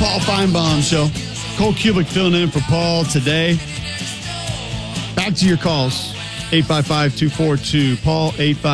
Paul Feinbaum Show. Cole Kubick filling in for Paul today. Back to your calls. 855-242-PAUL,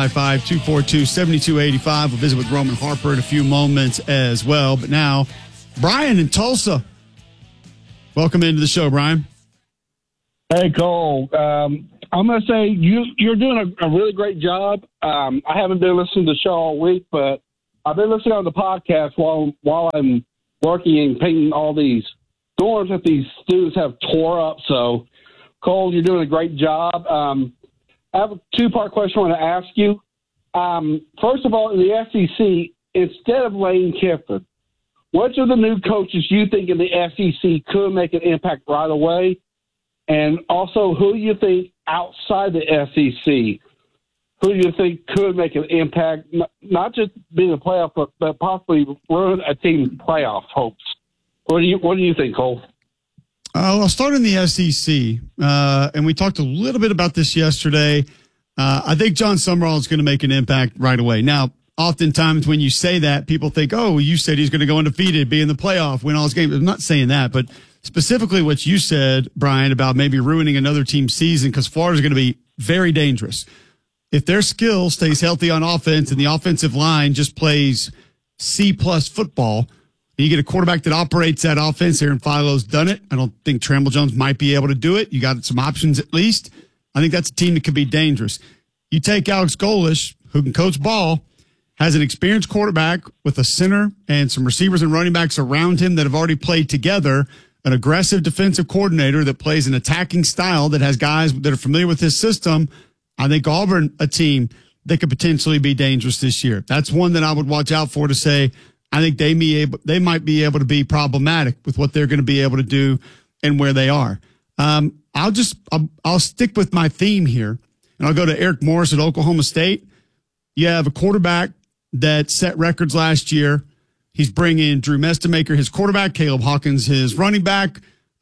855-242-7285. We'll visit with Roman Harper in a few moments as well. But now, Brian in Tulsa. Welcome into the show, Brian. Hey, Cole. I'm going to say you're doing a really great job. I haven't been listening to the show all week, but I've been listening on the podcast while I'm working and painting all these dorms that these students have tore up. So, Cole, you're doing a great job. I have a two-part question I want to ask you. First of all, in the SEC, instead of Lane Kiffin, which of the new coaches you think in the SEC could make an impact right away? And also, who do you think outside the SEC, who do you think could make an impact, not just being a playoff, but possibly ruin a team's playoff hopes? What do you think, Cole? I'll start in the SEC, and we talked a little bit about this yesterday. I think John Summerall is going to make an impact right away. Now, oftentimes when you say that, people think, oh, you said he's going to go undefeated, be in the playoff, win all his games. I'm not saying that, but specifically what you said, Brian, about maybe ruining another team's season, because Florida's going to be very dangerous. If their skill stays healthy on offense and the offensive line just plays C-plus football, you get a quarterback that operates that offense. Aaron Philo's done it. I don't think Tramble Jones might be able to do it. You got some options at least. I think that's a team that could be dangerous. You take Alex Golesh, who can coach ball, has an experienced quarterback with a center and some receivers and running backs around him that have already played together, an aggressive defensive coordinator that plays an attacking style that has guys that are familiar with his system. I think Auburn, a team that could potentially be dangerous this year. That's one that I would watch out for to say, I think they might be able to be problematic with what they're going to be able to do and where they are. I'll stick with my theme here, and I'll go to Eric Morris at Oklahoma State. You have a quarterback that set records last year. He's bringing Drew Mestemaker, his quarterback, Caleb Hawkins, his running back.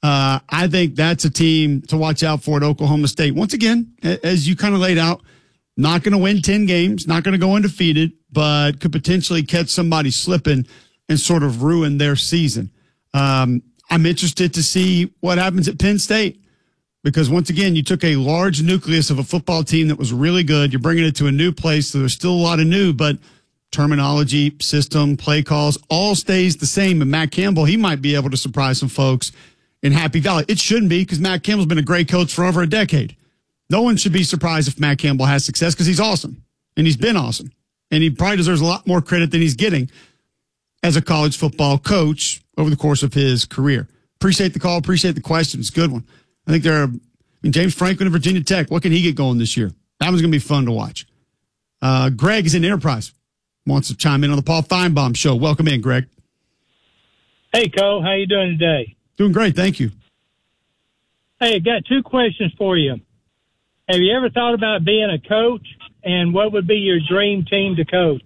I think that's a team to watch out for at Oklahoma State. Once again, as you kind of laid out, not going to win 10 games, not going to go undefeated, but could potentially catch somebody slipping and sort of ruin their season. I'm interested to see what happens at Penn State because, once again, you took a large nucleus of a football team that was really good. You're bringing it to a new place, so there's still a lot of new, but terminology, system, play calls, all stays the same. And Matt Campbell, he might be able to surprise some folks in Happy Valley. It shouldn't be because Matt Campbell's been a great coach for over a decade. No one should be surprised if Matt Campbell has success because he's awesome, and he's been awesome. And he probably deserves a lot more credit than he's getting as a college football coach over the course of his career. Appreciate the call. Appreciate the question. It's a good one. I think James Franklin of Virginia Tech, what can he get going this year? That one's going to be fun to watch. Greg is in Enterprise. Wants to chime in on the Paul Feinbaum Show. Welcome in, Greg. Hey, Cole. How you doing today? Doing great. Thank you. Hey, I got two questions for you. Have you ever thought about being a coach, and what would be your dream team to coach?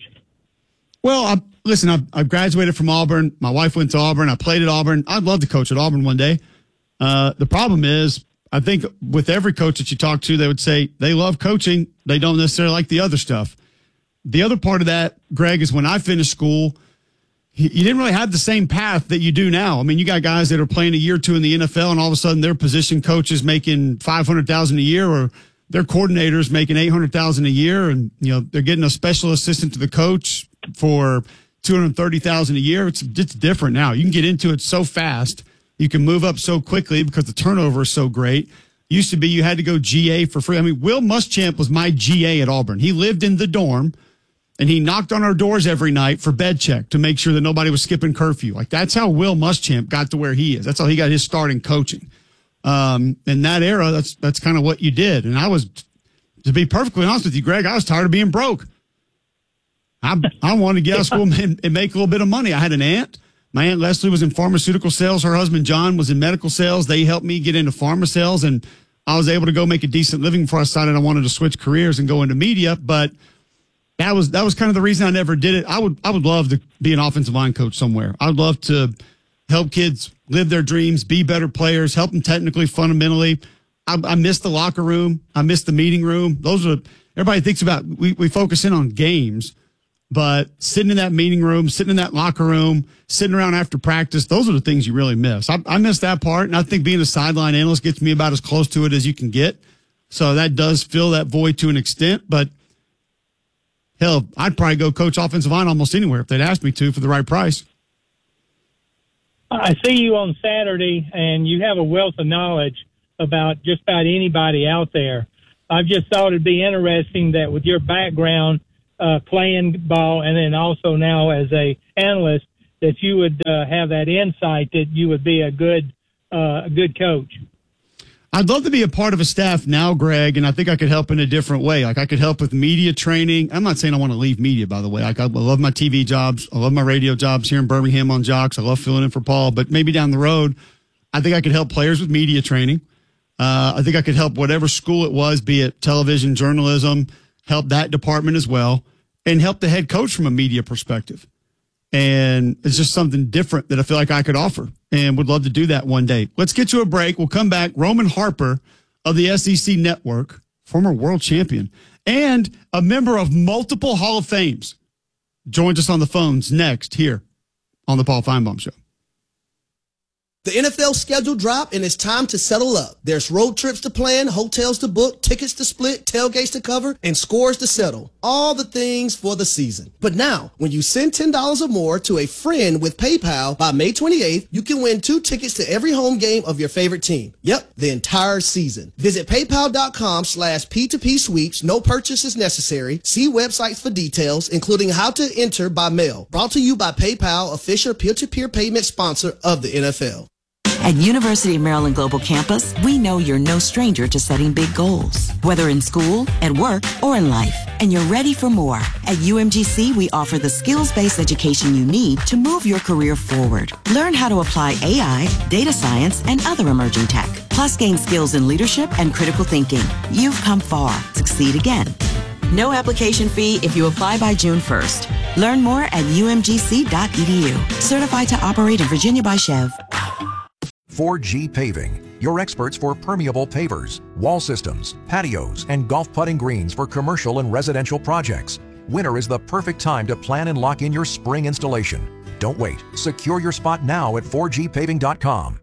Well, I've graduated from Auburn. My wife went to Auburn. I played at Auburn. I'd love to coach at Auburn one day. The problem is, I think with every coach that you talk to, they would say they love coaching. They don't necessarily like the other stuff. The other part of that, Greg, is when I finished school, you didn't really have the same path that you do now. I mean, you got guys that are playing a year or two in the NFL, and all of a sudden their position coaches making $500,000 a year, or their coordinators making $800,000 a year, and they're getting a special assistant to the coach for $230,000 a year. It's different now. You can get into it so fast. You can move up so quickly because the turnover is so great. Used to be you had to go GA for free. I mean, Will Muschamp was my GA at Auburn. He lived in the dorm, and he knocked on our doors every night for bed check to make sure that nobody was skipping curfew. Like, that's how Will Muschamp got to where he is. That's how he got his start in coaching. In that era, that's kind of what you did. And I was, to be perfectly honest with you, Greg, I was tired of being broke. I wanted to get out of school and make a little bit of money. I had an aunt. My Aunt Leslie was in pharmaceutical sales. Her husband, John, was in medical sales. They helped me get into pharma sales, and I was able to go make a decent living before I decided I wanted to switch careers and go into media. But that was kind of the reason I never did it. I would love to be an offensive line coach somewhere. I would love to help kids live their dreams, be better players, help them technically, fundamentally. I miss the locker room. I miss the meeting room. Everybody thinks about, we focus in on games. But sitting in that meeting room, sitting in that locker room, sitting around after practice, those are the things you really miss. I miss that part, and I think being a sideline analyst gets me about as close to it as you can get. So that does fill that void to an extent. But, hell, I'd probably go coach offensive line almost anywhere if they'd asked me to for the right price. I see you on Saturday, and you have a wealth of knowledge about just about anybody out there. I just thought it'd be interesting that with your background playing ball and then also now as a analyst, that you would have that insight that you would be a good coach. I'd love to be a part of a staff now, Greg, and I think I could help in a different way. Like I could help with media training. I'm not saying I want to leave media, by the way. Like I love my TV jobs. I love my radio jobs here in Birmingham on Jocks. I love filling in for Paul. But maybe down the road, I think I could help players with media training. I think I could help whatever school it was, be it television, journalism, help that department as well, and help the head coach from a media perspective. And it's just something different that I feel like I could offer and would love to do that one day. Let's get to a break. We'll come back. Roman Harper of the SEC Network, former world champion, and a member of multiple Hall of Fames, joins us on the phones next here on the Paul Feinbaum Show. The NFL schedule dropped and it's time to settle up. There's road trips to plan, hotels to book, tickets to split, tailgates to cover, and scores to settle. All the things for the season. But now, when you send $10 or more to a friend with PayPal by May 28th, you can win 2 tickets to every home game of your favorite team. Yep, the entire season. Visit paypal.com/P2P sweeps. No purchase is necessary. See websites for details, including how to enter by mail. Brought to you by PayPal, official peer-to-peer payment sponsor of the NFL. At University of Maryland Global Campus, we know you're no stranger to setting big goals, whether in school, at work, or in life, and you're ready for more. At UMGC, we offer the skills-based education you need to move your career forward. Learn how to apply AI, data science, and other emerging tech, plus gain skills in leadership and critical thinking. You've come far. Succeed again. No application fee if you apply by June 1st. Learn more at umgc.edu. Certified to operate in Virginia by Chev. 4G Paving, your experts for permeable pavers, wall systems, patios, and golf putting greens for commercial and residential projects. Winter is the perfect time to plan and lock in your spring installation. Don't wait. Secure your spot now at 4gpaving.com.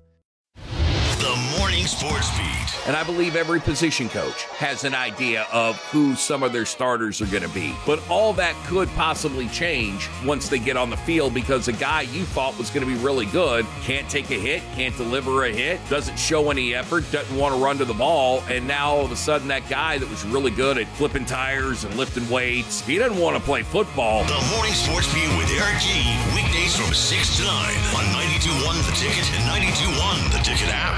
The Morning Sports Beat. And I believe every position coach has an idea of who some of their starters are going to be. But all that could possibly change once they get on the field, because a guy you thought was going to be really good can't take a hit, can't deliver a hit, doesn't show any effort, doesn't want to run to the ball, and now all of a sudden that guy that was really good at flipping tires and lifting weights, he doesn't want to play football. The Morning Sports Beat with Eric G. Weekdays from 6 to 9 on 92.1 The Ticket and 92.1 The Ticket app.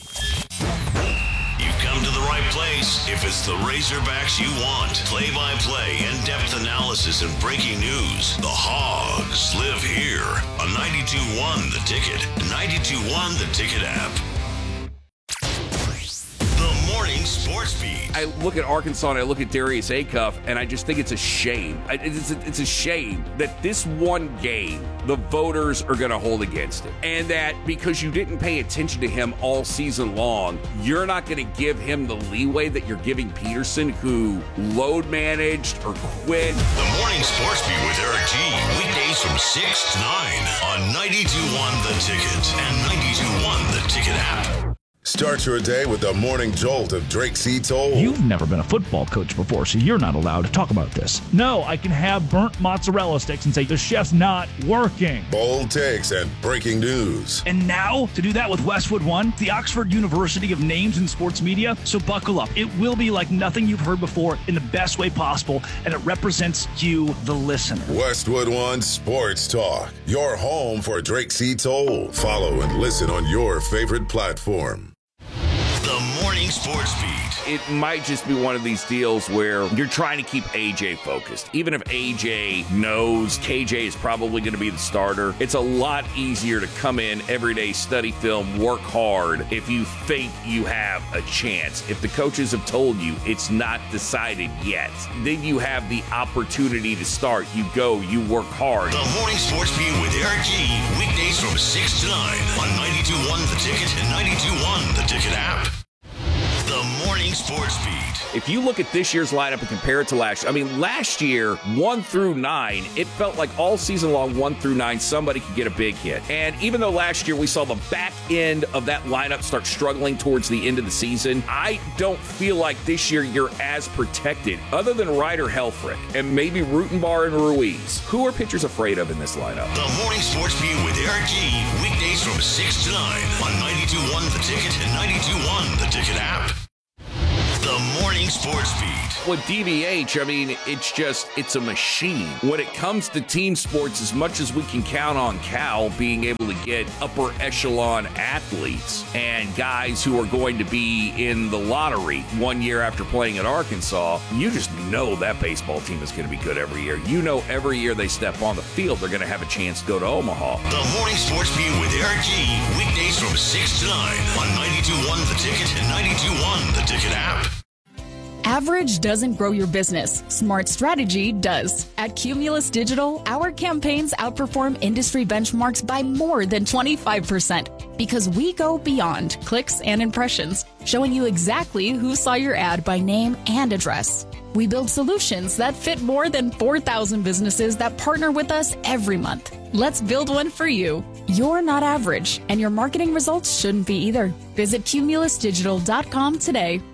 Come to the right place if it's the Razorbacks you want. Play-by-play, in-depth analysis, and breaking news. The Hogs live here on 92.1 The Ticket, 92.1 The Ticket app. The Morning Sports Beat. I look at Arkansas and I look at Darius Acuff, and I just think it's a shame. It's a shame that this one game the voters are going to hold against him, and that because you didn't pay attention to him all season long, you're not going to give him the leeway that you're giving Peterson, who load managed or quit. The Morning Sports Beat with Eric G. Weekdays from 6 to 9 on 92.1 The Ticket and 92.1 The Ticket app. Start your day with the morning jolt of Drake C. Toll. You've never been a football coach before, so you're not allowed to talk about this. No, I can have burnt mozzarella sticks and say the chef's not working. Bold takes and breaking news. And now, to do that with Westwood One, the Oxford University of names in sports media. So buckle up. It will be like nothing you've heard before in the best way possible, and it represents you, the listener. Westwood One Sports Talk, your home for Drake C. Toll. Follow and listen on your favorite platform. The Morning Sports Beat. It might just be one of these deals where you're trying to keep AJ focused. Even if AJ knows KJ is probably going to be the starter, it's a lot easier to come in every day, study film, work hard if you think you have a chance. If the coaches have told you it's not decided yet, then you have the opportunity to start. You go, you work hard. The Morning Sports Beat with Eric G. Weekdays from 6 to 9 on 92.1 The Ticket and 92.1 The Ticket app. The Morning Morning Sports Beat. If you look at this year's lineup and compare it to last year, last year, 1 through 9, it felt like all season long, 1 through 9, somebody could get a big hit. And even though last year we saw the back end of that lineup start struggling towards the end of the season, I don't feel like this year you're as protected, other than Ryder Helfrich and maybe Rutenbar and Ruiz. Who are pitchers afraid of in this lineup? The Morning Sports Beat with Eric G. Weekdays from 6 to 9 on 92.1 The Ticket and 92.1 The Ticket app. The Morning Sports Beat. With DVH, it's a machine. When it comes to team sports, as much as we can count on Cal being able to get upper echelon athletes and guys who are going to be in the lottery 1 year after playing at Arkansas, you just know that baseball team is going to be good every year. You know every year they step on the field, they're going to have a chance to go to Omaha. The Morning Sports Beat with Eric G. Weekdays from 6 to 9 on 92.1 The Ticket and 92.1 The Ticket app. Average doesn't grow your business. Smart strategy does. At Cumulus Digital, our campaigns outperform industry benchmarks by more than 25% because we go beyond clicks and impressions, showing you exactly who saw your ad by name and address. We build solutions that fit more than 4,000 businesses that partner with us every month. Let's build one for you. You're not average, and your marketing results shouldn't be either. Visit cumulusdigital.com today.